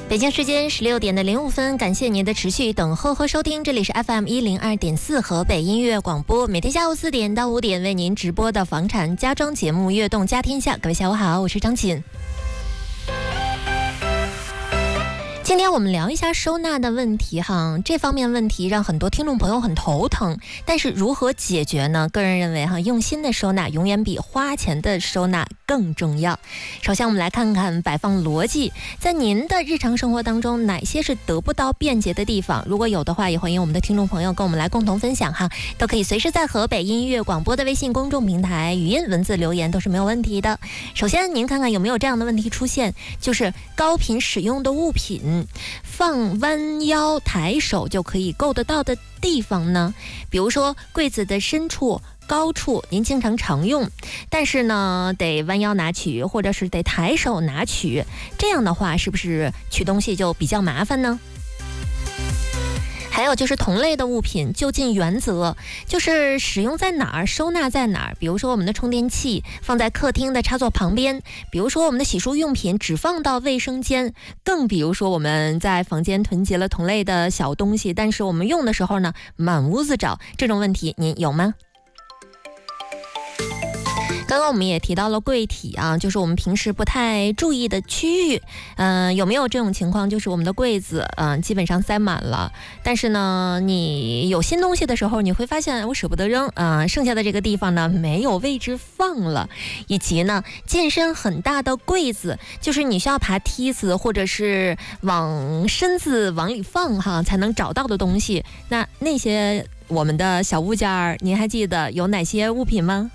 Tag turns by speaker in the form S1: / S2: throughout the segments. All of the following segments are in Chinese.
S1: 北京时间16:05，感谢您的持续等候和收听，这里是 FM102.4 河北音乐广播，每天下午4点到5点为您直播的房产家装节目《悦动家天下》。各位下午好，我是张琴。今天我们聊一下收纳的问题哈，这方面问题让很多听众朋友很头疼，但是如何解决呢？个人认为哈，用心的收纳永远比花钱的收纳更重要。首先我们来看看摆放逻辑，在您的日常生活当中，哪些是得不到便捷的地方？如果有的话，也欢迎我们的听众朋友跟我们来共同分享哈，都可以随时在河北音乐广播的微信公众平台语音文字留言都是没有问题的。首先您看看有没有这样的问题出现，就是高频使用的物品放弯腰抬手就可以够得到的地方呢？比如说柜子的深处高处您经常用，但是呢得弯腰拿取，或者是得抬手拿取，这样的话是不是取东西就比较麻烦呢？还有就是同类的物品就近原则，就是使用在哪儿收纳在哪儿。比如说我们的充电器放在客厅的插座旁边，比如说我们的洗漱用品只放到卫生间，更比如说我们在房间囤积了同类的小东西，但是我们用的时候呢满屋子找，这种问题您有吗？刚刚我们也提到了柜体啊，就是我们平时不太注意的区域，有没有这种情况？就是我们的柜子，基本上塞满了，但是呢，你有新东西的时候，你会发现我舍不得扔，剩下的这个地方呢没有位置放了，以及呢进深很大的柜子，就是你需要爬梯子或者是往身子往里放哈，才能找到的东西。那些我们的小物件，您还记得有哪些物品吗？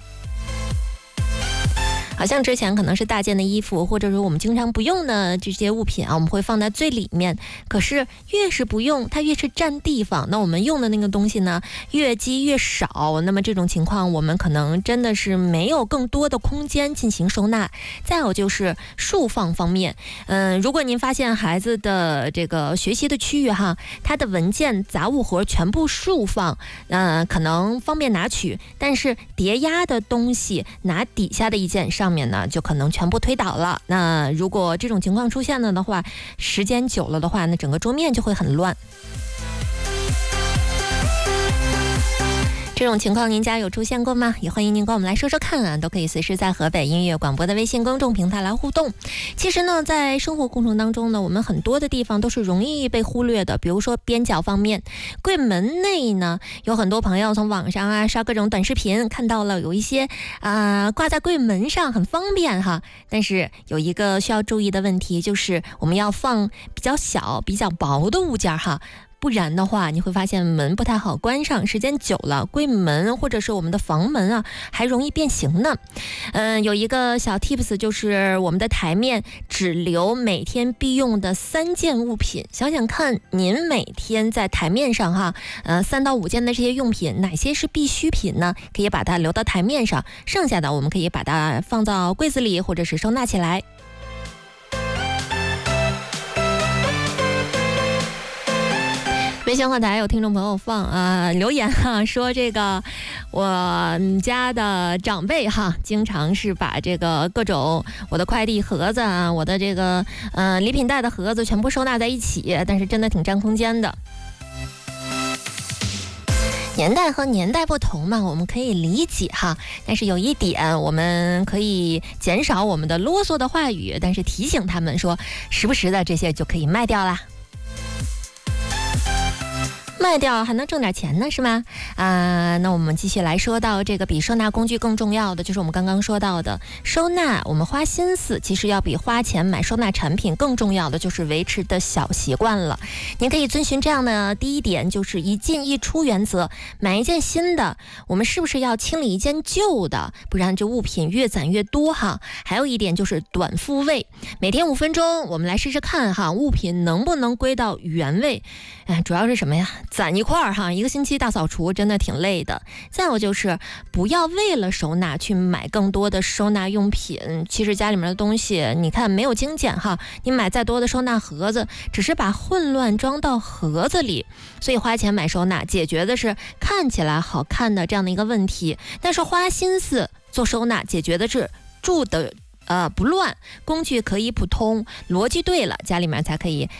S1: 好像之前可能是大件的衣服，或者是我们经常不用的这些物品啊，我们会放在最里面。可是越是不用，它越是占地方。那我们用的那个东西呢，越积越少。那么这种情况，我们可能真的是没有更多的空间进行收纳。再有就是竖放方面，如果您发现孩子的这个学习的区域哈，他的文件杂物盒全部竖放，可能方便拿取，但是叠压的东西拿底下的一件上面呢就可能全部推倒了。那如果这种情况出现了的话，时间久了的话，那整个桌面就会很乱。这种情况您家有出现过吗？也欢迎您跟我们来说说看啊，都可以随时在河北音乐广播的微信公众平台来互动。其实呢，在生活过程当中呢，我们很多的地方都是容易被忽略的，比如说边角方面，柜门内呢，有很多朋友从网上刷各种短视频，看到了有一些挂在柜门上很方便哈，但是有一个需要注意的问题，就是我们要放比较小比较薄的物件哈，不然的话你会发现门不太好关上，时间久了柜门或者是我们的房门还容易变形呢。有一个小 tips， 就是我们的台面只留每天必用的3件物品。想想看，您每天在台面上3到5件的这些用品，哪些是必需品呢？可以把它留到台面上，剩下的我们可以把它放到柜子里或者是收纳起来。微信后台有听众朋友留言说这个我家的长辈经常是把这个各种我的快递盒子我的这个礼品袋的盒子全部收纳在一起，但是真的挺占空间的。年代和年代不同嘛，我们可以理解但是有一点我们可以减少我们的啰嗦的话语，但是提醒他们说时不时的这些就可以卖掉啦。卖掉还能挣点钱呢，是吗？那我们继续来说到这个比收纳工具更重要的，就是我们刚刚说到的收纳，我们花心思其实要比花钱买收纳产品更重要的就是维持的小习惯了。您可以遵循这样的第一点，就是一进一出原则，买一件新的，我们是不是要清理一件旧的，不然这物品越攒越多还有一点就是短复位，每天5分钟我们来试试看物品能不能归到原位。主要是什么呀？攒一块儿一个星期大扫除真的挺累的。再有就是不要为了收纳去买更多的收纳用品，其实家里面的东西你看没有精简你买再多的收纳盒子只是把混乱装到盒子里，所以花钱买收纳解决的是看起来好看的这样的一个问题，但是花心思做收纳解决的是住的不乱，工具可以普通，逻辑对了，家里面才可以